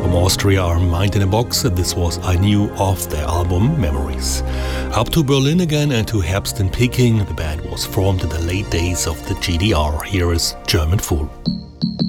From Austria are Mind in a Box. This was I Knew off their album Memories. Up to Berlin again and to Herbst in Peking. The band was formed in the late days of the GDR. Here is German Fool.